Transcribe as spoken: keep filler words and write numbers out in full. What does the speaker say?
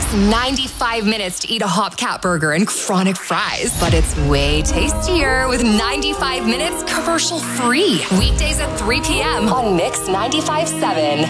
takes ninety-five minutes to eat a Hopcat burger and chronic fries, but it's way tastier with ninety-five minutes commercial free. Weekdays at three p.m. on Mix ninety-five point seven.